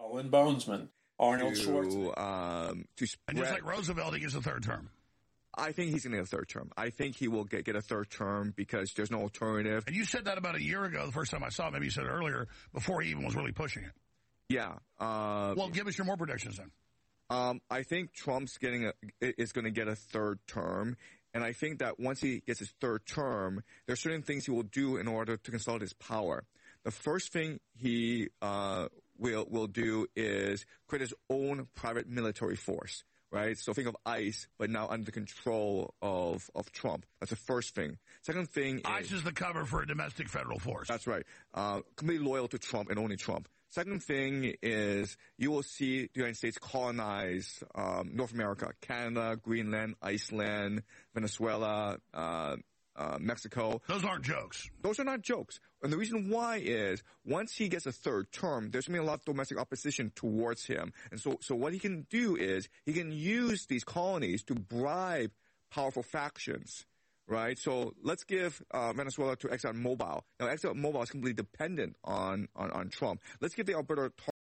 Owen Bonesman, Arnold Schwarzenegger. To spread. And just like Roosevelt, he gets a third term. I think he's going to get a third term. I think he will get a third term because there's no alternative. And you said that about a year ago, the first time I saw it. Maybe you said it earlier, before he even was really pushing it. Yeah. Well, give us your more predictions then. I think Trump's is going to get a third term. And I think that once he gets his third term, there are certain things he will do in order to consolidate his power. The first thing he will do is create his own private military force. Right? So think of ICE, but now under the control of Trump. That's the first thing. Second thing ICE is the cover for a domestic federal force. That's right. Completely loyal to Trump and only Trump. Second thing is you will see the United States colonize North America, Canada, Greenland, Iceland, Venezuela, Mexico. Those aren't jokes. Those are not jokes. And the reason why is once he gets a third term, there's going to be a lot of domestic opposition towards him. And so what he can do is he can use these colonies to bribe powerful factions, right? So let's give Venezuela to ExxonMobil. Now, ExxonMobil is completely dependent on Trump. Let's give the Alberta